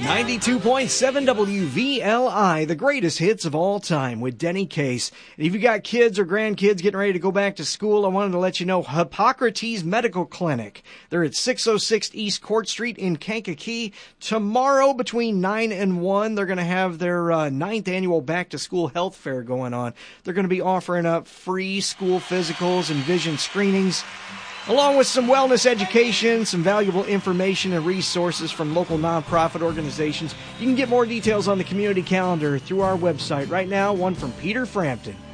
92.7 WVLI, the greatest hits of all time with Denny Case. And if you got kids or grandkids getting ready to go back to school, I wanted to let you know Hippocrates Medical Clinic. They're at 606 East Court Street in Kankakee. Tomorrow between 9 and 1, they're going to have their 9th annual Back to School Health Fair going on. They're going to be offering up free school physicals and vision screenings, along with some wellness education, some valuable information and resources from local nonprofit organizations. You can get more details on the community calendar through our website. Right now, one from Peter Frampton.